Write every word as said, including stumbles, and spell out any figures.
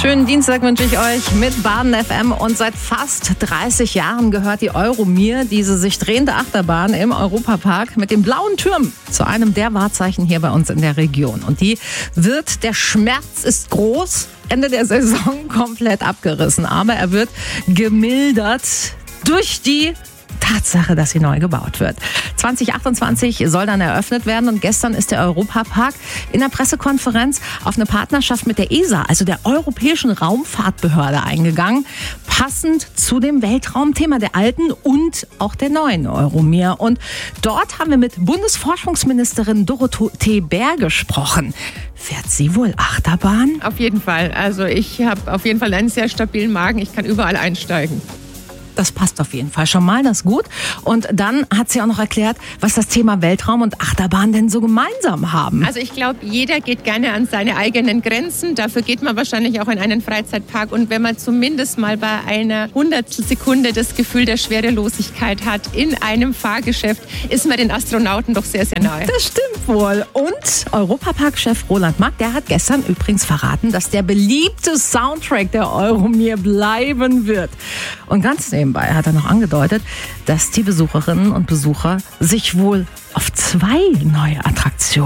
Schönen Dienstag wünsche ich euch mit Baden F M. Und seit fast dreißig Jahren gehört die Euromir, diese sich drehende Achterbahn im Europapark mit den blauen Türmen, zu einem der Wahrzeichen hier bei uns in der Region. Und die wird, der Schmerz ist groß, Ende der Saison komplett abgerissen. Aber er wird gemildert durch die Tatsache, dass sie neu gebaut wird. zwanzig achtundzwanzig soll dann eröffnet werden und gestern ist der Europapark in der Pressekonferenz auf eine Partnerschaft mit der E S A, also der Europäischen Raumfahrtbehörde, eingegangen, passend zu dem Weltraumthema der alten und auch der neuen Euromir. Und dort haben wir mit Bundesforschungsministerin Dorothee Bär gesprochen. Fährt sie wohl Achterbahn? Auf jeden Fall. Also ich habe auf jeden Fall einen sehr stabilen Magen. Ich kann überall einsteigen. Das passt auf jeden Fall schon mal, das ist gut. Und dann hat sie auch noch erklärt, was das Thema Weltraum und Achterbahn denn so gemeinsam haben. Also ich glaube, jeder geht gerne an seine eigenen Grenzen. Dafür geht man wahrscheinlich auch in einen Freizeitpark. Und wenn man zumindest mal bei einer Hundertstelsekunde das Gefühl der Schwerelosigkeit hat in einem Fahrgeschäft, ist man den Astronauten doch sehr, sehr nahe. Das stimmt wohl. Und Europapark-Chef Roland Mack, der hat gestern übrigens verraten, dass der beliebte Soundtrack der Euromir bleiben wird. Und ganz nebenbei hat er noch angedeutet, dass die Besucherinnen und Besucher sich wohl auf zwei neue Attraktionen